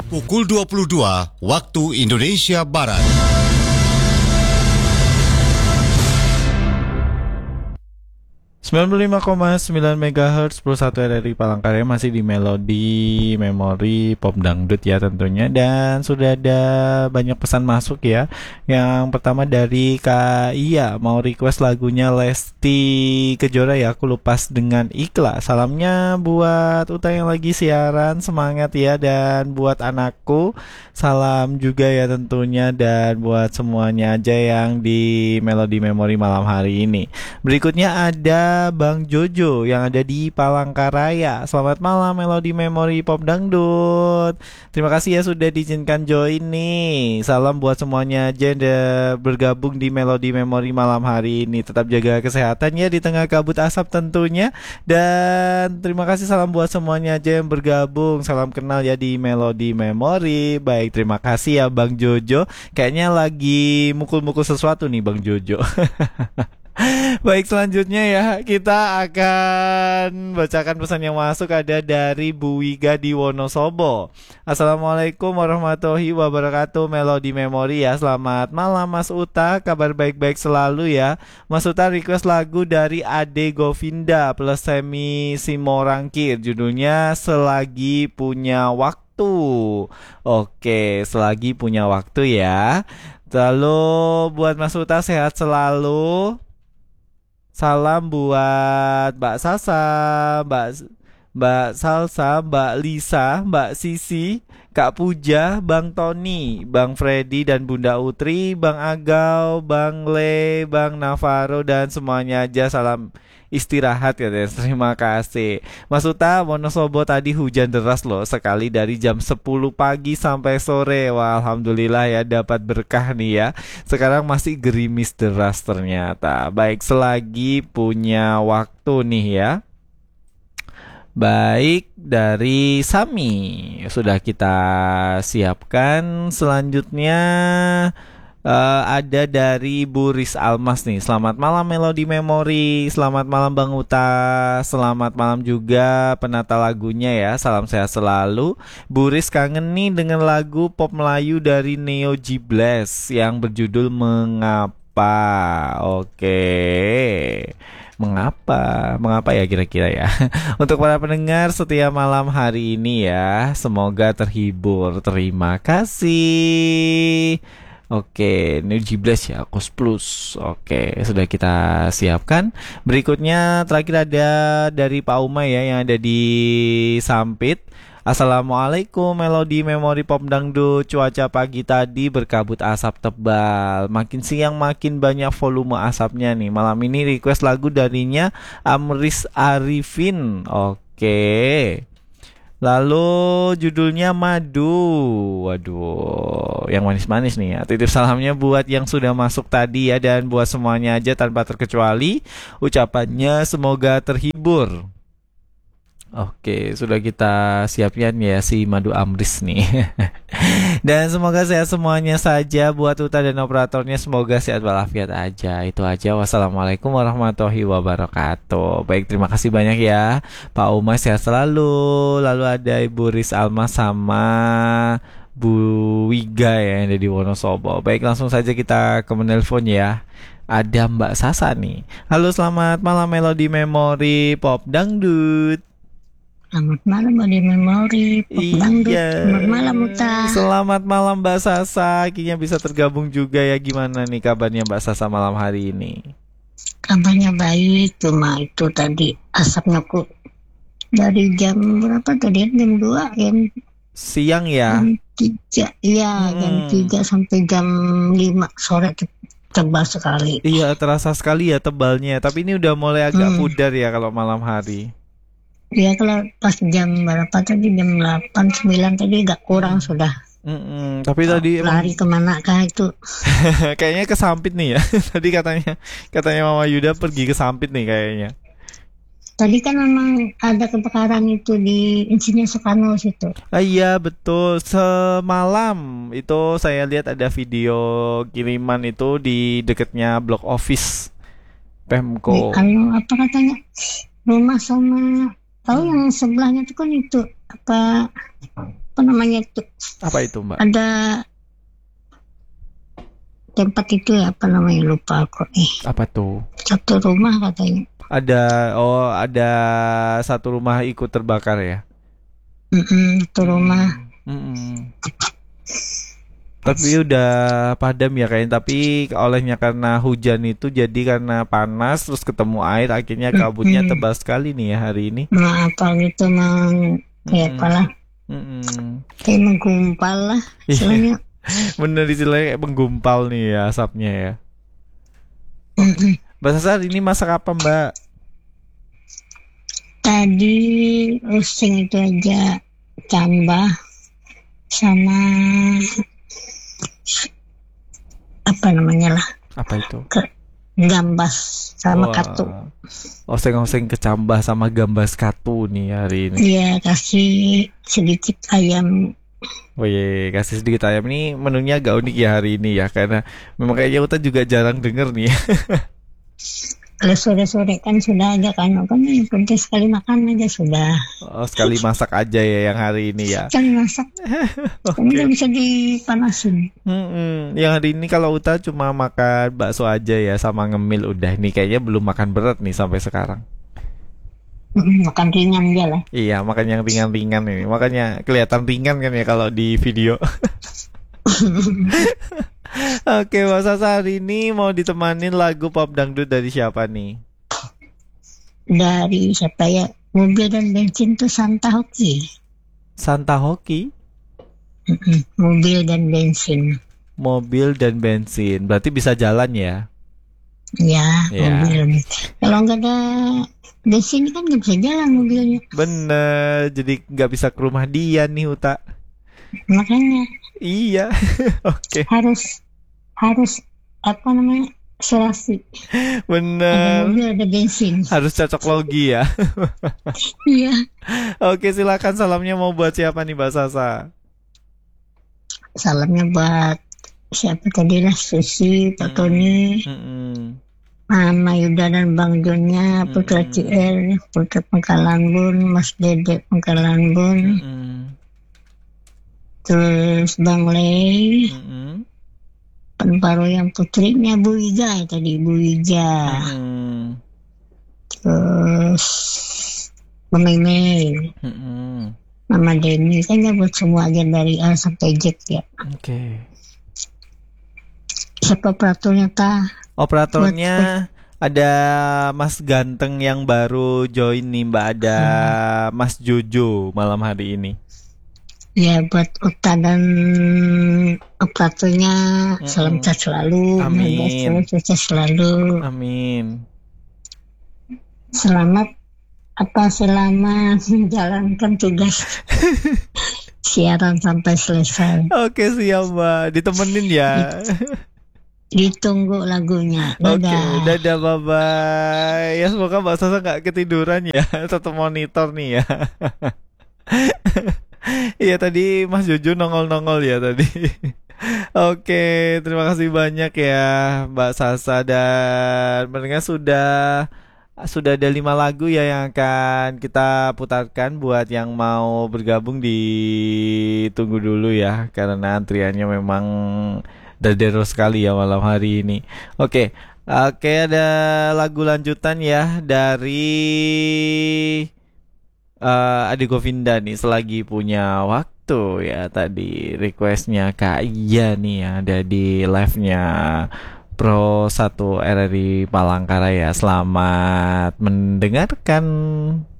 Pukul 22 waktu Indonesia Barat. Sembilan 95,9 MHz 11 RRI Palangkaraya masih di Melodi Memori Pop Dangdut ya tentunya. Dan sudah ada banyak pesan masuk ya. Yang pertama dari Kak Iya, mau request lagunya Lesti Kejora ya, Aku Lupas Dengan Ikhlas. Salamnya buat Uta yang lagi siaran, semangat ya. Dan buat anakku, salam juga ya tentunya. Dan buat semuanya aja yang di Melodi Memori malam hari ini. Berikutnya ada Bang Jojo yang ada di Palangkaraya. Selamat malam Melodi Memori Pop Dangdut. Terima kasih ya sudah diizinkan join nih. Salam buat semuanya aja yang bergabung di Melodi Memori malam hari ini. Tetap jaga kesehatan ya di tengah kabut asap tentunya. Dan terima kasih salam buat semuanya aja yang bergabung. Salam kenal ya di Melodi Memori. Baik, terima kasih ya Bang Jojo. Kayaknya lagi mukul-mukul sesuatu nih Bang Jojo. Baik, selanjutnya ya kita akan bacakan pesan yang masuk. Ada dari Bu Wiga di Wonosobo. Assalamualaikum warahmatullahi wabarakatuh. Melodi Memori ya. Selamat malam Mas Uta, kabar baik-baik selalu ya. Mas Uta request lagu dari Ade Govinda plus Semi Simorangkir. Judulnya Selagi Punya Waktu. Oke, selagi punya waktu ya. Lalu buat Mas Uta sehat selalu. Salam buat Mbak Sasa, Mbak Salsa, Mbak Lisa, Mbak Sisi, Kak Puja, Bang Tony, Bang Freddy dan Bunda Utri, Bang Agau, Bang Le, Bang Navarro dan semuanya aja salam istirahat ya guys. Terima kasih. Mas Uta, Wonosobo tadi hujan deras loh sekali dari jam 10 pagi sampai sore. Wah, alhamdulillah ya dapat berkah nih ya. Sekarang masih gerimis deras ternyata. Baik, selagi punya waktu nih ya. Baik, dari Sami sudah kita siapkan. Selanjutnya ada dari Buris Almas nih. Selamat malam Melodi Memori. Selamat malam Bang Uta. Selamat malam juga penata lagunya ya. Salam sehat selalu. Buris kangen nih dengan lagu pop Melayu dari Neo G Blast yang berjudul Mengapa. Oke. Mengapa ya kira-kira ya. Untuk para pendengar setiap malam hari ini ya, semoga terhibur. Terima kasih. Oke, New G Blast ya, Kos Plus. Oke, sudah kita siapkan. Berikutnya terakhir ada dari Pak Umay ya yang ada di Sampit. Assalamualaikum Melodi Memori Pop Dangdut. Cuaca pagi tadi berkabut asap tebal. Makin siang makin banyak volume asapnya nih. Malam ini request lagu darinya Amris Arifin. Oke. Lalu judulnya Madu. Waduh, yang manis-manis nih ya. Titip salamnya buat yang sudah masuk tadi ya. Dan buat semuanya aja tanpa terkecuali. Ucapannya semoga terhibur. Oke, sudah kita siapkan ya si Madu Amris nih. Dan semoga sehat semuanya saja. Buat Uta dan operatornya semoga sehat walafiat aja. Itu aja. Wassalamualaikum warahmatullahi wabarakatuh. Baik, terima kasih banyak ya Pak Umar, sehat selalu. Lalu ada Ibu Riz Alma sama Bu Wiga ya yang ada di Wonosobo. Baik, langsung saja kita ke menelpon ya. Ada Mbak Sasa nih. Halo, selamat malam Melodi Memori Pop Dangdut. Selamat malam Melodi Memori Pop Dangdut. Selamat malam Uta. Selamat malam Mbak Sasa. Akhirnya bisa tergabung juga ya. Gimana nih kabarnya Mbak Sasa malam hari ini? Kabarnya baik, cuma itu tadi asapnya kok dari jam berapa tadi? Jam 2 jam siang ya? Jam 3. Iya, jam 3 sampai jam 5 sore tebal sekali. Iya, terasa sekali ya tebalnya. Tapi ini udah mulai agak pudar ya kalau malam hari. Iya, kalau pas jam berapa tadi, jam 8, 9 tadi agak kurang sudah. Tapi tadi lari kemana kah itu? Kayaknya ke Sampit nih ya. Tadi katanya Mama Yuda pergi ke Sampit nih kayaknya. Tadi kan memang ada kebakaran itu di Insinyur Soekarno situ. Iya betul. Semalam itu saya lihat ada video kiriman itu di dekatnya blok office Pemko. Apa katanya? Rumah sama tahu yang sebelahnya itu kan itu apa apa namanya itu? Apa itu, Mbak? Ada tempat itu ya, apa namanya, lupa aku. Apa tuh? Satu rumah katanya. Ada satu rumah ikut terbakar ya? Satu rumah. Mm-mm. Tapi udah padam ya kayaknya. Tapi olehnya karena hujan itu, jadi karena panas terus ketemu air, akhirnya kabutnya tebal sekali nih ya hari ini. Nah, apa gitu kayak apalah, Mm-mm. kayak menggumpal lah istilahnya. Bener, istilahnya kayak menggumpal nih ya asapnya ya. Mbak Sasa hari ini masak apa, Mbak? Tadi roasting itu aja, cambah sama apa namanya lah, Apa itu? gambas sama katu. Oseng-oseng kecambah sama gambas katu nih hari ini. Iya, kasih sedikit ayam. Oh iya, kasih sedikit ayam. Ini menunya agak unik ya hari ini ya, karena memang kayaknya Uta juga jarang denger nih ya. Kalau sore-sore kan sudah aja kan yang penting sekali makan aja sudah. Oh, sekali masak aja ya yang hari ini ya. Sekali masak, kan nggak bisa dipanasin. Yang hari ini kalau Uta cuma makan bakso aja ya, sama ngemil udah. Nih kayaknya belum makan berat nih sampai sekarang. Makan ringan aja lah. Iya, makan yang ringan-ringan ini. Makanya kelihatan ringan kan ya kalau di video. Oke, Mbak Sasa hari ini mau ditemanin lagu pop dangdut dari siapa nih? Dari siapa ya? Mobil dan bensin tuh Santa Hoki. Santa Hoki? Mobil dan bensin. Mobil dan bensin. Berarti bisa jalan ya? Ya, Ya. mobil. Kalau nggak ada bensin kan nggak bisa jalan mobilnya. Bener, jadi nggak bisa ke rumah dia nih Uta. Makanya Iya. Oke, harus apa namanya, serasi. Ada bener. mobil, ada bensin. Harus cocok logi ya. Iya. Oke, silakan salamnya mau buat siapa nih Mbak Sasa? Salamnya buat siapa tadi lah, Susi, Pak Tony, Mm-mm. Mama Yuda dan Bang Jonnya, Putra CL, Putra Pengkalan Bun, Mas Dede Pengkalan Bun, Mm-mm. terus Bang Lei, Mm-mm. Penparu yang putrinya Bu Ija tadi, Bu Ija, Mm-mm. terus Memei, Mm-mm. Mama Deni, kayaknya buat semua aja dari A sampai Z ya. Oke. Siapa operatornya ta? Operatornya ada Mas Ganteng yang baru join nih Mbak, ada Mas Jojo malam hari ini. Ya, buat Uta dan operatornya, salam sehat selalu, Amin. sukses selalu, Amin. selamat menjalankan tugas siaran sampai selesai. Oke, siap Mbak, ditemenin ya. Ditunggu lagunya. Oke, Dadah. dadah, bye-bye. Ya semoga Mbak Sasa gak ketiduran ya. Tetap monitor nih ya. Iya tadi Mas Jojo nongol-nongol ya tadi. Oke, terima kasih banyak ya Mbak Sasa, dan mendengar sudah ada 5 lagu ya yang akan kita putarkan. Buat yang mau bergabung ditunggu dulu ya, karena antriannya memang dardero sekali ya malam hari ini. Oke, ada lagu lanjutan ya dari Ade Govinda nih, selagi punya waktu ya. Tadi requestnya Kak Iya nih ya, ada di live-nya Pro 1 RRI Palangkaraya. Selamat mendengarkan.